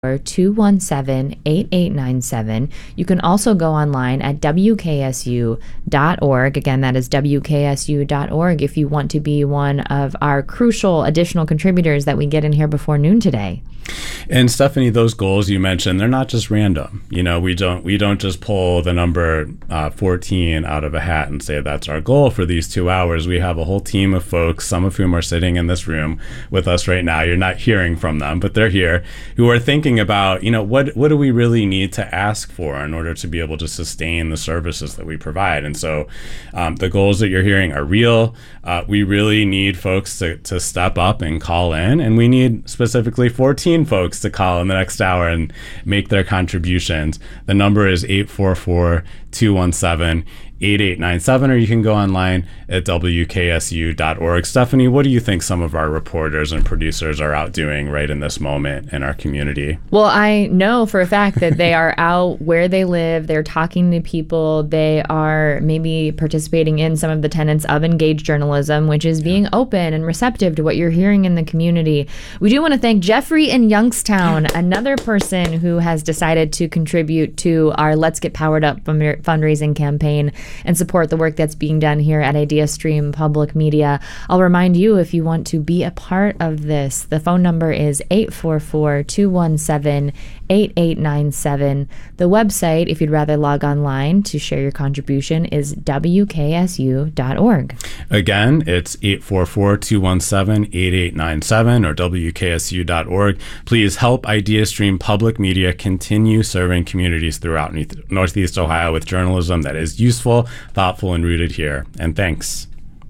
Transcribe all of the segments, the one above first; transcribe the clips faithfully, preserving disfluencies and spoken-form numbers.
two one seven, eight eight nine seven. You can also go online at W K S U dot org. Again, that is W K S U dot org if you want to be one of our crucial additional contributors that we get in here before noon today. And Stephanie, those goals you mentioned, they're not just random. You know, we don't we don't just pull the number uh, fourteen out of a hat and say that's our goal for these two hours. We have a whole team of folks, some of whom are sitting in this room with us right now. You're not hearing from them, but they're here, who are thinking about, you know, what what do we really need to ask for in order to be able to sustain the services that we provide? And so um, the goals that you're hearing are real. Uh, we really need folks to, to step up and call in, and we need specifically fourteen folks to call in the next hour and make their contributions. The number is eight four four, two one seven, eight eight nine seven, or you can go online at W K S U dot org. Stephanie, what do you think some of our reporters and producers are out doing right in this moment in our community? Well, I know for a fact that they are out where they live. They're talking to people. They are maybe participating in some of the tenets of engaged journalism, which is being open and receptive to what you're hearing in the community. We do want to thank Jeffrey in Youngstown, another person who has decided to contribute to our Let's Get Powered Up fundraising campaign and support the work that's being done here at IdeaStream Public Media. I'll remind you, if you want to be a part of this, the phone number is eight four four, two one seven, eight eight nine seven. The website, if you'd rather log online to share your contribution, is W K S U dot org. Again, it's eight four four, two one seven, eight eight nine seven or W K S U dot org. Please help IdeaStream Public Media continue serving communities throughout Northeast Ohio with journalism that is useful, thoughtful, and rooted here. And thanks.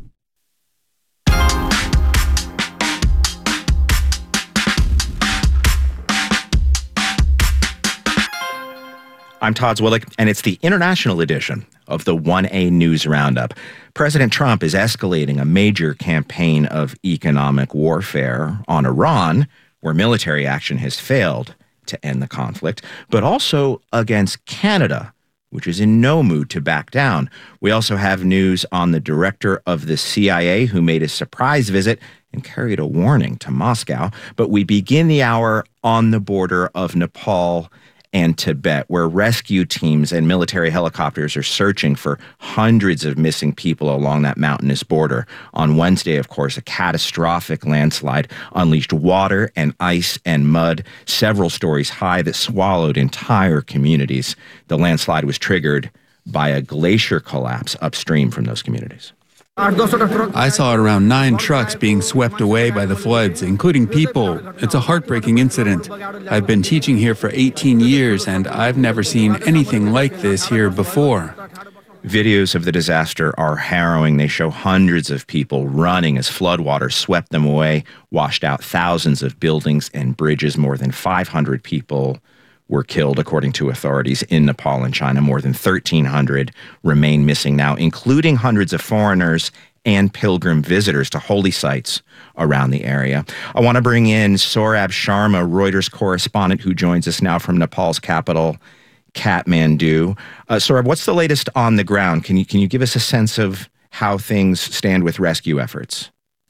I'm Todd Zwillich, and it's the international edition of the one A News Roundup. President Trump is escalating a major campaign of economic warfare on Iran, where military action has failed to end the conflict, but also against Canada, which is in no mood to back down. We also have news on the director of the C I A who made a surprise visit and carried a warning to Moscow. But we begin the hour on the border of Nepal and Tibet, where rescue teams and military helicopters are searching for hundreds of missing people along that mountainous border. On Wednesday, of course, a catastrophic landslide unleashed water and ice and mud, several stories high, that swallowed entire communities. The landslide was triggered by a glacier collapse upstream from those communities. I saw around nine trucks being swept away by the floods, including people. It's a heartbreaking incident. I've been teaching here for eighteen years, and I've never seen anything like this here before. Videos of the disaster are harrowing. They show hundreds of people running as floodwaters swept them away, washed out thousands of buildings and bridges. More than five hundred people were killed, according to authorities in Nepal and China. More than thirteen hundred remain missing now, including hundreds of foreigners and pilgrim visitors to holy sites around the area. I want to bring in Saurabh Sharma, Reuters correspondent, who joins us now from Nepal's capital, Kathmandu. Uh, Saurabh, what's the latest on the ground? Can you, can you give us a sense of how things stand with rescue efforts?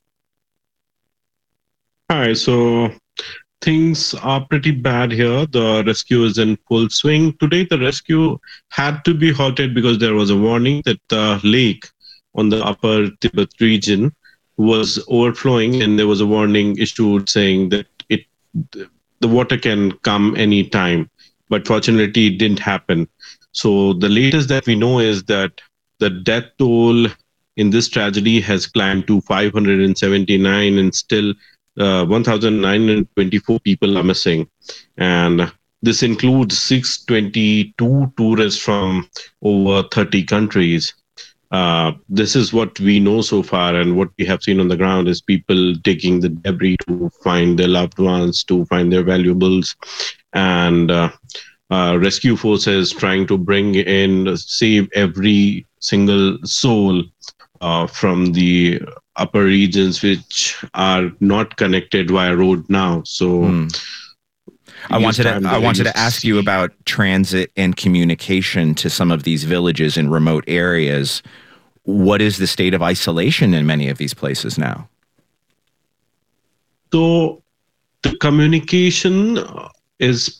Hi, so things are pretty bad here. The rescue is in full swing. Today, the rescue had to be halted because there was a warning that the lake on the upper Tibet region was overflowing, and there was a warning issued saying that it the water can come any time. But fortunately, it didn't happen. So the latest that we know is that the death toll in this tragedy has climbed to five hundred seventy-nine, and still Uh, one thousand nine hundred twenty-four people are missing, and this includes six hundred twenty-two tourists from over thirty countries. Uh, this is what we know so far, and what we have seen on the ground is people digging the debris to find their loved ones, to find their valuables, and uh, uh, rescue forces trying to bring in, save every single soul uh, from the upper regions which are not connected via road now. So mm. I wanted to I wanted to ask you about transit and communication to some of these villages in remote areas. What is the state of isolation in many of these places now? So the communication is